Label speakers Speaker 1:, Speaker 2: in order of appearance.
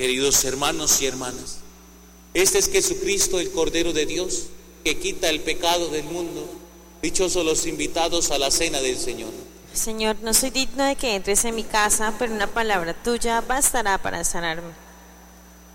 Speaker 1: Queridos hermanos y hermanas, este es Jesucristo, el Cordero de Dios, que quita el pecado del mundo. Dichosos los invitados a la cena del Señor.
Speaker 2: Señor, no soy digno de que entres en mi casa, pero una palabra tuya bastará para sanarme.